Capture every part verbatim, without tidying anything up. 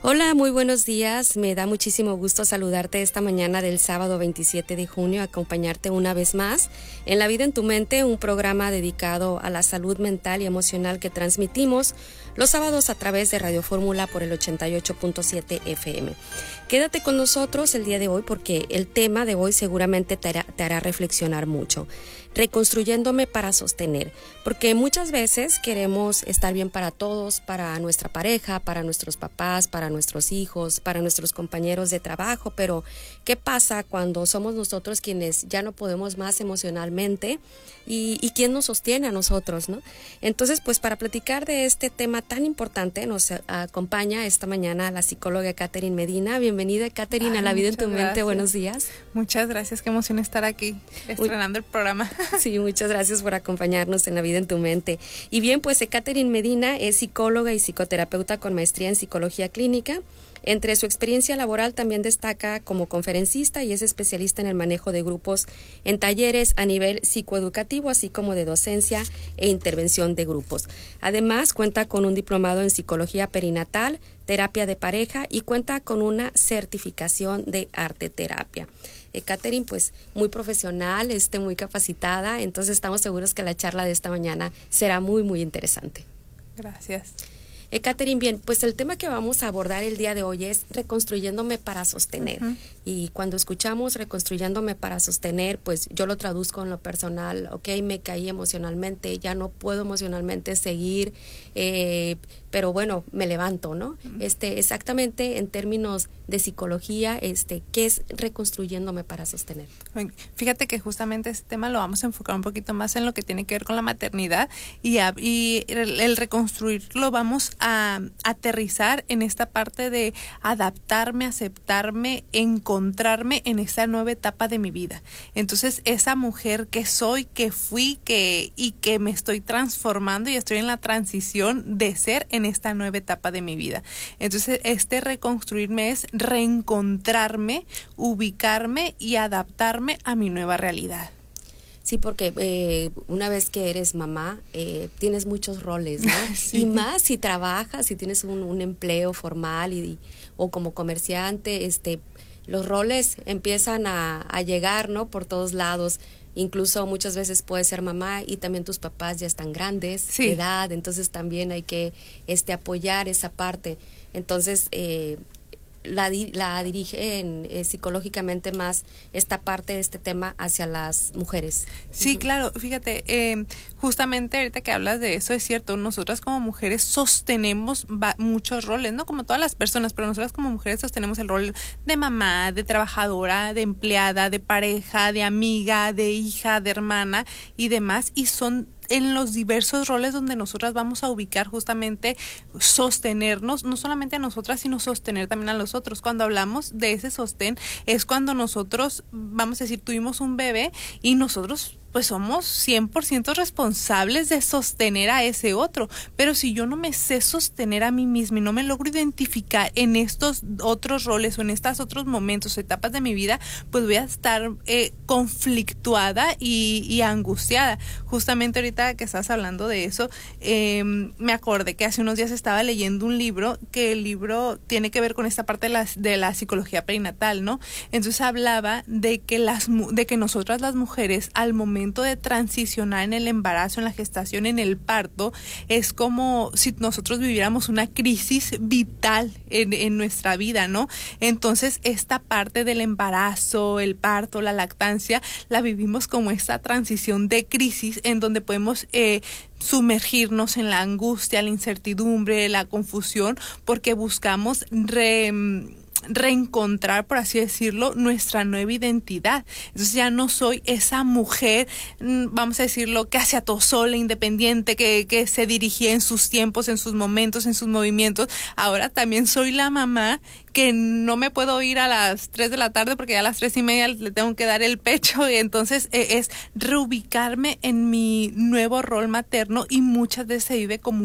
Hola, muy buenos días. Me da muchísimo gusto saludarte esta mañana del sábado veintisiete de junio, acompañarte una vez más en La Vida en tu Mente, un programa dedicado a la salud mental y emocional que transmitimos los sábados a través de Radio Fórmula por el ochenta y ocho punto siete F M. Quédate con nosotros el día de hoy porque el tema de hoy seguramente te hará, te hará reflexionar mucho. Reconstruyéndome para sostener, porque muchas veces queremos estar bien para todos, para nuestra pareja, para nuestros papás, para nuestros hijos, para nuestros compañeros de trabajo, pero ¿qué pasa cuando somos nosotros quienes ya no podemos más emocionalmente y, y quién nos sostiene a nosotros, ¿no? Entonces, pues para platicar de este tema tan importante nos acompaña esta mañana la psicóloga Catherine Medina. Bienvenida, Catherine, a La Vida en tu gracias. Mente. Buenos días. Muchas gracias, qué emoción estar aquí estrenando el programa. Sí, muchas gracias por acompañarnos en La Vida en tu Mente. Y bien, pues Catherine Medina es psicóloga y psicoterapeuta con maestría en psicología clínica. Entre su experiencia laboral también destaca como conferencista y es especialista en el manejo de grupos en talleres a nivel psicoeducativo, así como de docencia e intervención de grupos. Además, cuenta con un diplomado en psicología perinatal, terapia de pareja y cuenta con una certificación de arte terapia. Eh, Catherine, pues muy profesional, este, muy capacitada, entonces estamos seguros que la charla de esta mañana será muy, muy interesante. Gracias. Eh, Catherine, bien, pues el tema que vamos a abordar el día de hoy es reconstruyéndome para sostener. Uh-huh. Y cuando escuchamos reconstruyéndome para sostener, pues yo lo traduzco en lo personal, ok, me caí emocionalmente, ya no puedo emocionalmente seguir, eh, pero bueno, me levanto, ¿no? Uh-huh. Este, exactamente en términos de psicología, este, ¿qué es reconstruyéndome para sostener? Fíjate que justamente este tema lo vamos a enfocar un poquito más en lo que tiene que ver con la maternidad y, a, y el, el reconstruirlo vamos a aterrizar en esta parte de adaptarme, aceptarme, encontrarme en esta nueva etapa de mi vida. Entonces, esa mujer que soy, que fui, que y que me estoy transformando y estoy en la transición de ser en esta nueva etapa de mi vida. Entonces, este reconstruirme es reencontrarme, ubicarme y adaptarme a mi nueva realidad. Sí, porque eh, una vez que eres mamá, eh, tienes muchos roles, ¿no? Sí. Y más si trabajas, si tienes un, un empleo formal y, o como comerciante, este, los roles empiezan a, a llegar, ¿no? Por todos lados. Incluso muchas veces puedes ser mamá y también tus papás ya están grandes, sí, de edad, entonces también hay que este, apoyar esa parte. Entonces, eh, La, la dirigen eh, psicológicamente más esta parte de este tema hacia las mujeres. Sí, uh-huh. Claro, fíjate, eh, justamente ahorita que hablas de eso, es cierto, nosotras como mujeres sostenemos va, muchos roles, no como todas las personas, pero nosotras como mujeres sostenemos el rol de mamá, de trabajadora, de empleada, de pareja, de amiga, de hija, de hermana y demás, y son en los diversos roles donde nosotras vamos a ubicar justamente sostenernos, no solamente a nosotras, sino sostener también a los otros. Cuando hablamos de ese sostén, es cuando nosotros, vamos a decir, tuvimos un bebé y nosotros pues somos cien por ciento responsables de sostener a ese otro. Pero si yo no me sé sostener a mí misma y no me logro identificar en estos otros roles o en estos otros momentos, etapas de mi vida, pues voy a estar eh, conflictuada y, y angustiada. Justamente ahorita que estás hablando de eso, eh, me acordé que hace unos días estaba leyendo un libro, que el libro tiene que ver con esta parte de la, de la psicología perinatal, ¿no? Entonces hablaba de que, las, de que nosotras las mujeres, al momento de transicionar en el embarazo, en la gestación, en el parto, es como si nosotros viviéramos una crisis vital en, en nuestra vida, ¿no? Entonces, esta parte del embarazo, el parto, la lactancia, la vivimos como esta transición de crisis en donde podemos eh, sumergirnos en la angustia, la incertidumbre, la confusión, porque buscamos re... reencontrar, por así decirlo, nuestra nueva identidad. Entonces ya no soy esa mujer, vamos a decirlo, que hacía todo sola, independiente, que, que se dirigía en sus tiempos, en sus momentos, en sus movimientos. Ahora también soy la mamá que no me puedo ir a las tres de la tarde porque ya a las tres y media le tengo que dar el pecho, y entonces es reubicarme en mi nuevo rol materno, y muchas veces se vive como una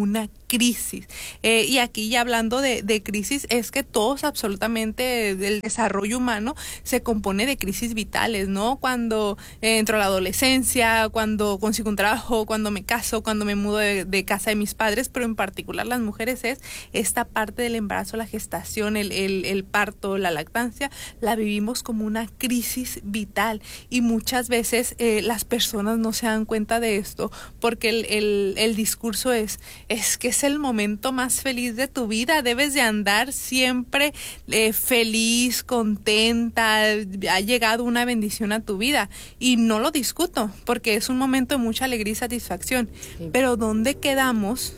crisis. Eh, y aquí ya hablando de, de crisis, es que todos absolutamente el desarrollo humano se compone de crisis vitales, ¿no? Cuando eh, entro a la adolescencia, cuando consigo un trabajo, cuando me caso, cuando me mudo de, de casa de mis padres, pero en particular las mujeres es esta parte del embarazo, la gestación, el, el, el parto, la lactancia, la vivimos como una crisis vital y muchas veces eh, las personas no se dan cuenta de esto porque el, el, el discurso es, es que es el momento más feliz de tu vida, debes de andar siempre eh, feliz, contenta, ha llegado una bendición a tu vida y no lo discuto porque es un momento de mucha alegría y satisfacción, sí. Pero ¿dónde quedamos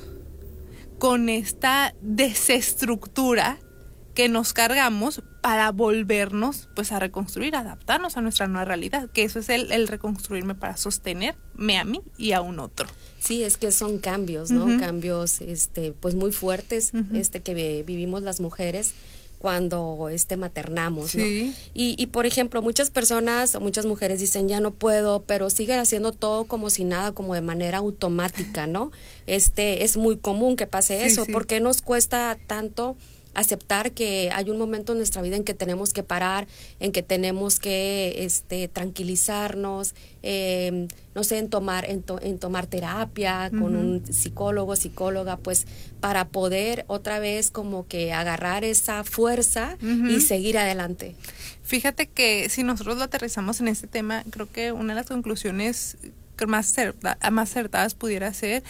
con esta desestructura que nos cargamos para volvernos pues a reconstruir, adaptarnos a nuestra nueva realidad, que eso es el, el reconstruirme para sostenerme a mí y a un otro? Sí, es que son cambios, ¿no? Uh-huh. Cambios este pues muy fuertes uh-huh. este que vivimos las mujeres cuando este maternamos, ¿no? Sí. Y, y por ejemplo, muchas personas o muchas mujeres dicen ya no puedo, pero siguen haciendo todo como si nada, como de manera automática, ¿no? Este es muy común que pase sí, eso. Sí. ¿Por qué nos cuesta tanto aceptar que hay un momento en nuestra vida en que tenemos que parar, en que tenemos que este tranquilizarnos, eh, no sé, en tomar en, to, en tomar terapia uh-huh. con un psicólogo, psicóloga, pues para poder otra vez como que agarrar esa fuerza uh-huh. y seguir adelante? Fíjate que si nosotros lo aterrizamos en este tema, creo que una de las conclusiones más, certa, más acertadas pudiera ser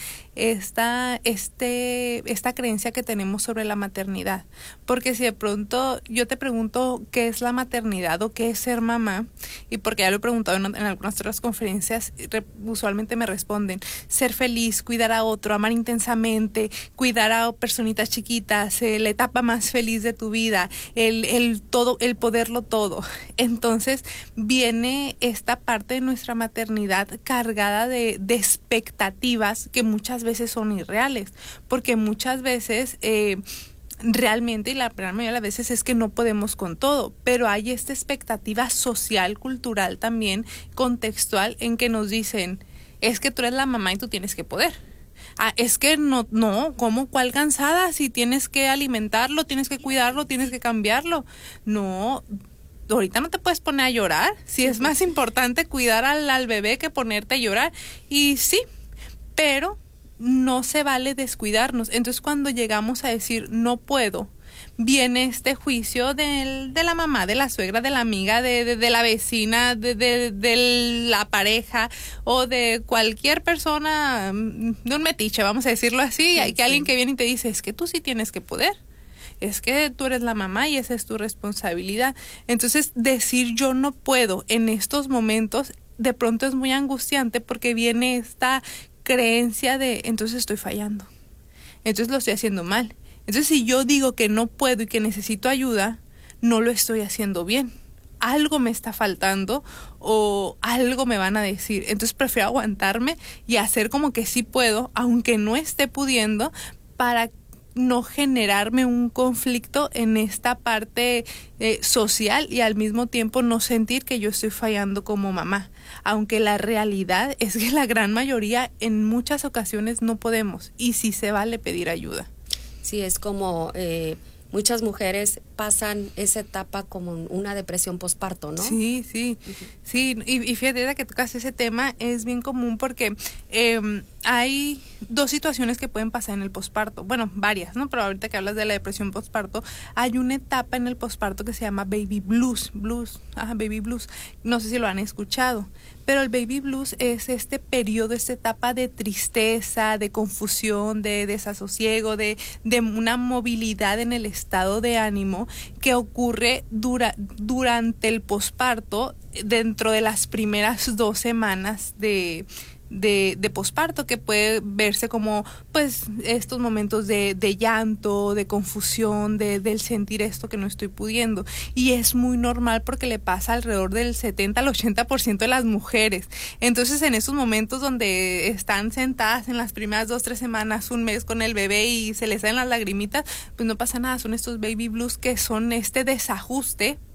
esta, este, esta creencia que tenemos sobre la maternidad. Porque si de pronto yo te pregunto qué es la maternidad o qué es ser mamá, y porque ya lo he preguntado en, en algunas otras conferencias, re, usualmente me responden ser feliz, cuidar a otro, amar intensamente, cuidar a personitas chiquitas, eh, la etapa más feliz de tu vida, el, el todo, el poderlo todo. Entonces viene esta parte de nuestra maternidad cargada De, de expectativas que muchas veces son irreales, porque muchas veces eh, realmente, y la gran mayoría de las veces es que no podemos con todo, pero hay esta expectativa social, cultural también, contextual, en que nos dicen, es que tú eres la mamá y tú tienes que poder. Ah, es que no, no, ¿cómo? ¿Cuál cansada? Si tienes que alimentarlo, tienes que cuidarlo, tienes que cambiarlo. No, ahorita no te puedes poner a llorar, si es más importante cuidar al, al bebé que ponerte a llorar. Y sí, pero no se vale descuidarnos. Entonces cuando llegamos a decir no puedo, viene este juicio de, de la mamá, de la suegra, de la amiga, de, de, de la vecina, de, de, de la pareja o de cualquier persona, de un metiche, vamos a decirlo así, sí, hay que sí. alguien que viene y te dice, es que tú sí tienes que poder. Es que tú eres la mamá y esa es tu responsabilidad. Entonces, decir yo no puedo en estos momentos, de pronto es muy angustiante porque viene esta creencia de, entonces estoy fallando. Entonces lo estoy haciendo mal. Entonces, si yo digo que no puedo y que necesito ayuda, no lo estoy haciendo bien. Algo me está faltando o algo me van a decir. Entonces, prefiero aguantarme y hacer como que sí puedo, aunque no esté pudiendo, para no generarme un conflicto en esta parte eh, social y al mismo tiempo no sentir que yo estoy fallando como mamá, aunque la realidad es que la gran mayoría en muchas ocasiones no podemos y sí se vale pedir ayuda. Sí, es como eh, muchas mujeres pasan esa etapa como una depresión posparto, ¿no? Sí, sí, uh-huh. sí, y, y fíjate que tocas ese tema, es bien común porque eh, hay dos situaciones que pueden pasar en el posparto, bueno, varias, ¿no? Pero ahorita que hablas de la depresión posparto, hay una etapa en el posparto que se llama baby blues, blues, ajá, baby blues, no sé si lo han escuchado, pero el baby blues es este periodo, esta etapa de tristeza, de confusión, de desasosiego, de, de una movilidad en el estado de ánimo que ocurre dura, durante el posparto, dentro de las primeras dos semanas de de, de posparto, que puede verse como pues estos momentos de, de llanto, de confusión, de, del sentir esto que no estoy pudiendo, y es muy normal porque le pasa alrededor del setenta al ochenta por ciento de las mujeres. Entonces en esos momentos donde están sentadas en las primeras dos, tres semanas, un mes con el bebé y se les salen las lagrimitas, pues no pasa nada, son estos baby blues que son este desajuste pues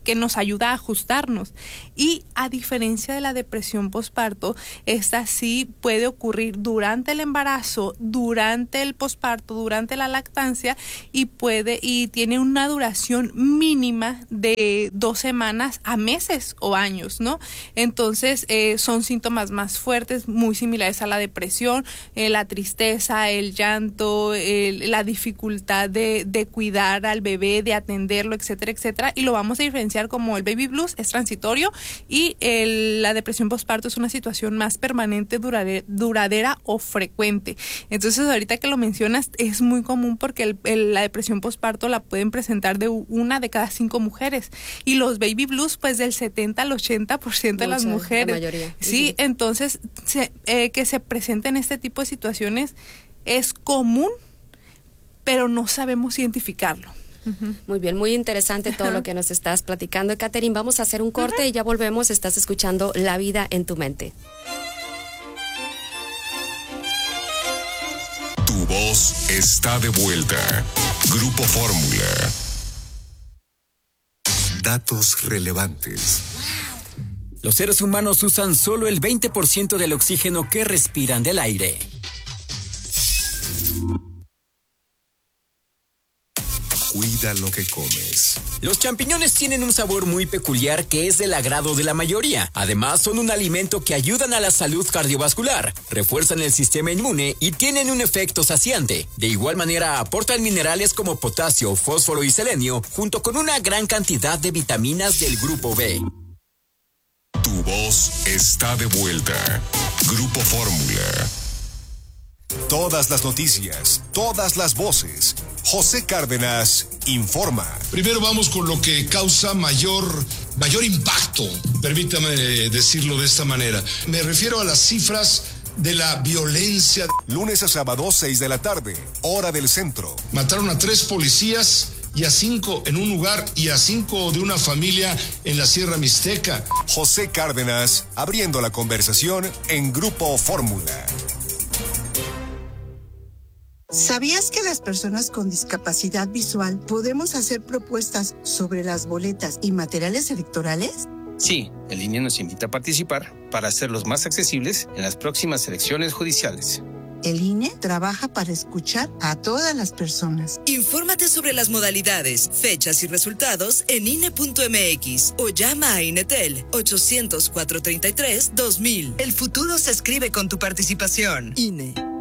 que nos ayuda a ajustarnos. Y a diferencia de la depresión posparto, esta sí puede ocurrir durante el embarazo, durante el posparto, durante la lactancia y puede y tiene una duración mínima de dos semanas a meses o años, ¿no? Entonces eh, son síntomas más fuertes, muy similares a la depresión, eh, la tristeza, el llanto, el, la dificultad de, de cuidar al bebé, de atenderlo, etcétera, etcétera. Y lo vamos a diferenciar como el baby blues es transitorio y el, la depresión postparto es una situación más permanente, duradera, duradera o frecuente. Entonces ahorita que lo mencionas es muy común porque el, el, la depresión postparto la pueden presentar de una de cada cinco mujeres y los baby blues pues del setenta al ochenta por ciento de las mujeres. La mayoría. Sí, uh-huh. Entonces se, eh, que se presenten este tipo de situaciones es común, pero no sabemos identificarlo. Uh-huh. Muy bien, muy interesante todo uh-huh. lo que nos estás platicando, Catherine. Vamos a hacer un corte uh-huh. y ya volvemos. Estás escuchando La Vida en tu Mente. Tu voz está de vuelta. Grupo Fórmula. Datos relevantes. Los seres humanos usan solo el veinte por ciento del oxígeno que respiran del aire. Cuida lo que comes. Los champiñones tienen un sabor muy peculiar que es del agrado de la mayoría. Además, son un alimento que ayudan a la salud cardiovascular, refuerzan el sistema inmune y tienen un efecto saciante. De igual manera, aportan minerales como potasio, fósforo y selenio, junto con una gran cantidad de vitaminas del grupo B. Tu voz está de vuelta. Grupo Fórmula. Todas las noticias, todas las voces. José Cárdenas informa. Primero vamos con lo que causa mayor, mayor impacto, permítame decirlo de esta manera. Me refiero a las cifras de la violencia. Lunes a sábado, seis de la tarde, hora del centro. Mataron a tres policías y a cinco en un lugar y a cinco de una familia en la Sierra Mixteca. José Cárdenas abriendo la conversación en Grupo Fórmula. ¿Sabías que las personas con discapacidad visual podemos hacer propuestas sobre las boletas y materiales electorales? Sí, el I N E nos invita a participar para hacerlos más accesibles en las próximas elecciones judiciales. El I N E trabaja para escuchar a todas las personas. Infórmate sobre las modalidades, fechas y resultados en I N E punto M X o llama a INETEL ochocientos, cuatrocientos treinta y tres, dos mil. El futuro se escribe con tu participación. I N E.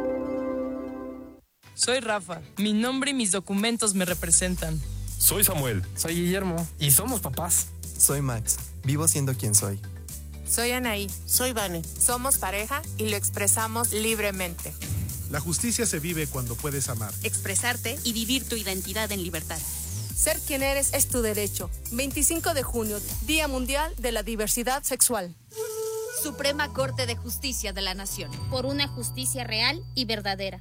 Soy Rafa. Mi nombre y mis documentos me representan. Soy Samuel. Soy Guillermo. Y somos papás. Soy Max. Vivo siendo quien soy. Soy Anaí. Soy Vane. Somos pareja y lo expresamos libremente. La justicia se vive cuando puedes amar, expresarte y vivir tu identidad en libertad. Ser quien eres es tu derecho. veinticinco de junio, Día Mundial de la Diversidad Sexual. Suprema Corte de Justicia de la Nación. Por una justicia real y verdadera.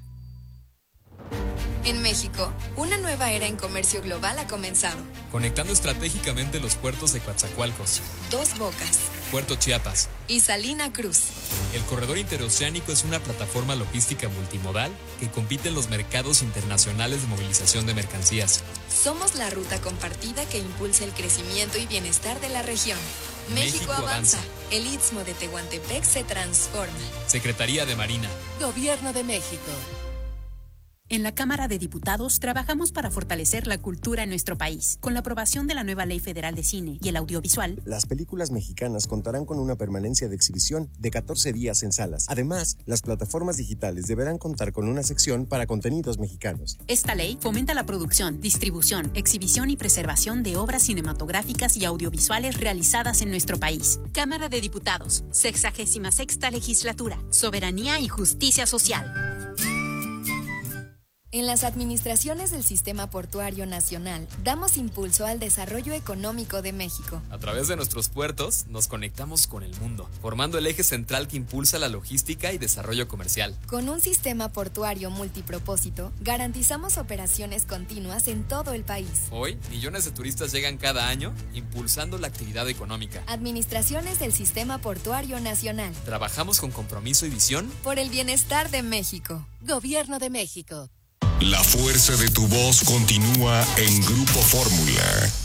En México, una nueva era en comercio global ha comenzado. Conectando estratégicamente los puertos de Coatzacoalcos, Dos Bocas, Puerto Chiapas y Salina Cruz. El corredor interoceánico es una plataforma logística multimodal que compite en los mercados internacionales de movilización de mercancías. Somos la ruta compartida que impulsa el crecimiento y bienestar de la región. México, México avanza. avanza. El Istmo de Tehuantepec se transforma. Secretaría de Marina. Gobierno de México. En la Cámara de Diputados trabajamos para fortalecer la cultura en nuestro país. Con la aprobación de la nueva Ley Federal de Cine y el Audiovisual, las películas mexicanas contarán con una permanencia de exhibición de catorce días en salas. Además, las plataformas digitales deberán contar con una sección para contenidos mexicanos. Esta ley fomenta la producción, distribución, exhibición y preservación de obras cinematográficas y audiovisuales realizadas en nuestro país. Cámara de Diputados, sexagésima sexta legislatura, soberanía y justicia social. En las administraciones del Sistema Portuario Nacional, damos impulso al desarrollo económico de México. A través de nuestros puertos, nos conectamos con el mundo, formando el eje central que impulsa la logística y desarrollo comercial. Con un sistema portuario multipropósito, garantizamos operaciones continuas en todo el país. Hoy, millones de turistas llegan cada año, impulsando la actividad económica. Administraciones del Sistema Portuario Nacional. Trabajamos con compromiso y visión por el bienestar de México. Gobierno de México. La fuerza de tu voz continúa en Grupo Fórmula.